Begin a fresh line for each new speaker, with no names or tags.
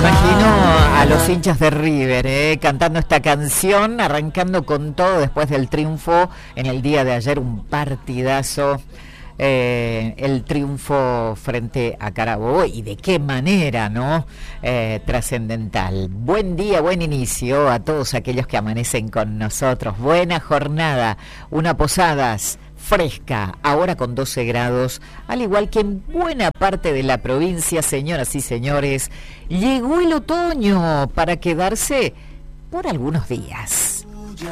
Imagino a los hinchas de River cantando esta canción, arrancando con todo después del triunfo en el día de ayer, un partidazo, el triunfo frente a Carabobo, y de qué manera, ¿no? Trascendental. Buen día, buen inicio a todos aquellos que amanecen con nosotros, buena jornada, una Posadas fresca, ahora con 12 grados, al igual que en buena parte de la provincia. Señoras y señores, llegó el otoño para quedarse por algunos días.